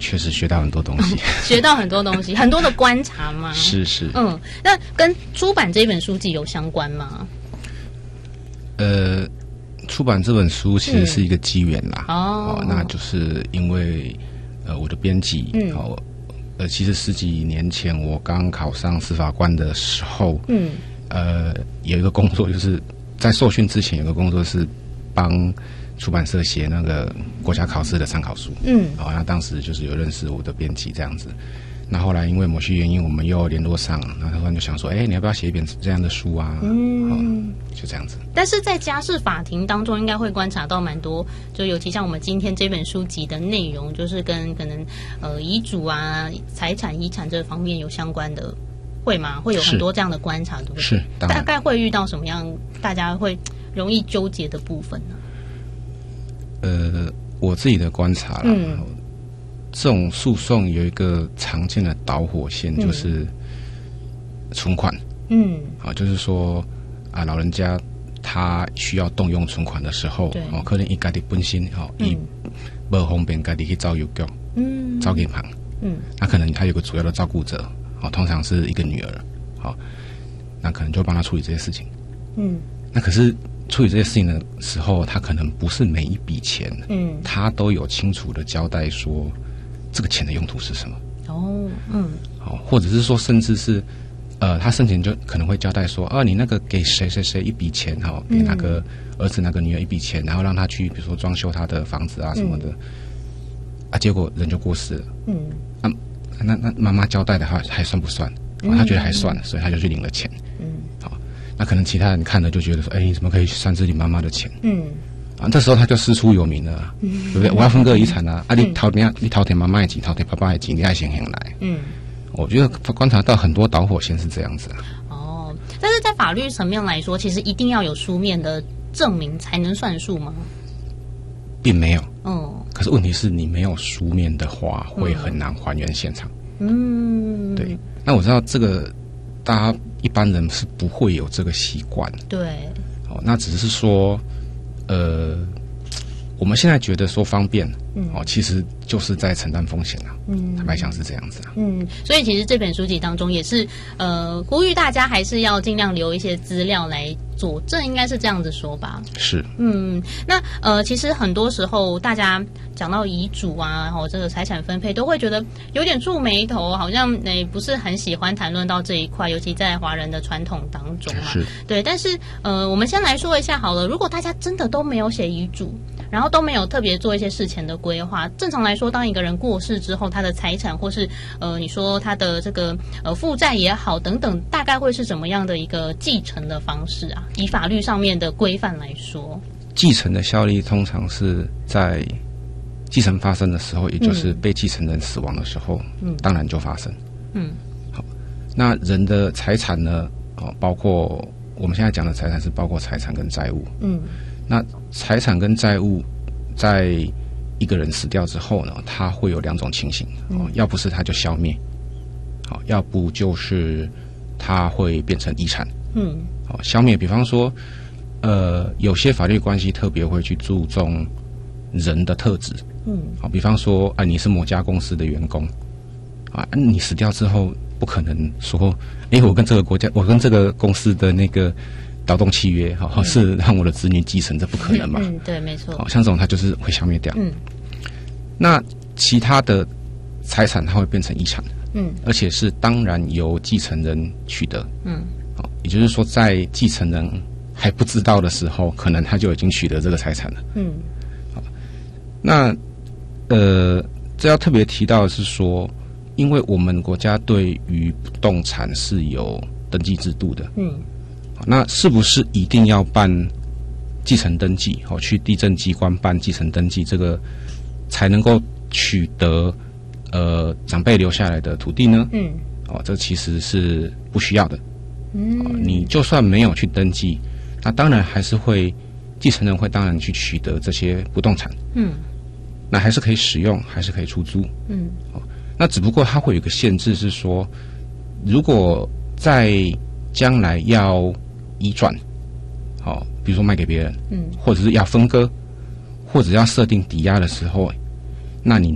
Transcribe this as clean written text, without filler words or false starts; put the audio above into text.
确实学到很多东西， 学到很多东西，很多的观察吗？ 是。 那跟出版这本书籍有相关吗？ 出版这本书其实是一个机缘啦。那就是因为我的编辑其实10几年前我刚考上司法官的时候，有一个工作就是在受训之前有个工作是帮出版社写那个国家考试的参考书。那当时就是有认识我的编辑这样子。那后来因为某些原因我们又联络上，那他突然就想说，你要不要写一本这样的书啊？就这样子。 但是在家事法庭当中应该会观察到蛮多，就尤其像我们今天这本书籍的内容，就是跟可能遗嘱啊、财产遗产这方面有相关的，会吗？会有很多这样的观察，对不对？ 是， 大概会遇到什么样大家会容易纠结的部分呢？ 我自己的观察啦，这种诉讼有一个常见的导火线，就是存款。就是说老人家他需要动用存款的时候，可能他自己本身他不方便自己去找邮局，找银行。那可能他有个主要的照顾者，通常是一个女儿，那可能就帮他处理这些事情。那可是处理这些事情的时候，他可能不是每一笔钱，他都有清楚的交代说这个钱的用途是什么。或者是说，甚至是他生前就可能会交代说，你那个给谁谁谁一笔钱，给哪个儿子哪个女儿一笔钱，然后让他去比如说装修他的房子啊什么的，结果人就过世了。那妈妈交代的还算不算？他觉得还算，所以他就去领了钱。那可能其他人看了就觉得说，你怎么可以算自己妈妈的钱？这时候他就师出有名了，对不对？我要分割遗产啊！你掏点妈妈的钱，掏点爸爸的钱，你爱先来。我觉得观察到很多导火线是这样子。 但是在法律层面来说，其实一定要有书面的证明才能算数吗？ 并没有。可是问题是你没有书面的话，会很难还原现场。对。那我知道这个大家一般人是不会有这个习惯。 对。 那只是说，我们现在觉得说方便，其实就是在承担风险啊。坦白讲是这样子啊。 所以其实这本书籍当中也是呼吁大家还是要尽量留一些资料来佐证，应该是这样子说吧。 是。 那其实很多时候大家讲到遗嘱啊，这个财产分配都会觉得有点蹙眉头，好像不是很喜欢谈论到这一块，尤其在华人的传统当中嘛。 是。 对，但是我们先来说一下好了，如果大家真的都没有写遗嘱，然后都没有特别做一些事前的规划，正常来说，当一个人过世之后，他的财产或是你说他的这个负债也好等等，大概会是怎么样的一个继承的方式啊？以法律上面的规范来说， 继承的效力通常是在继承发生的时候，也就是被继承人死亡的时候，当然就发生。好，那人的财产呢？包括我们现在讲的财产是包括财产跟债务。那财产跟债务在一个人死掉之后呢，它会有两种情形。要不是它就消灭，要不就是它会变成遗产。消灭，比方说，有些法律关系特别会去注重人的特质。比方说，你是某家公司的员工，你死掉之后，不可能说，我跟这个公司的那个劳动契约，是让我的子女继承，这不可能嘛？ 对，没错。 像这种，它就是会消灭掉。那其他的财产，它会变成遗产。而且是当然由继承人取得。也就是说，在继承人还不知道的时候，可能他就已经取得这个财产了。好，那这要特别提到的是说，因为我们国家对于不动产是有登记制度的。那是不是一定要办继承登记？去地政机关办继承登记，这个才能够取得长辈留下来的土地呢？这其实是不需要的。你就算没有去登记，那当然还是会继承人会当然去取得这些不动产。那还是可以使用，还是可以出租。那只不过它会有一个限制，是说，如果在将来要移转，比如说卖给别人，或者是要分割，或者要设定抵押的时候，那你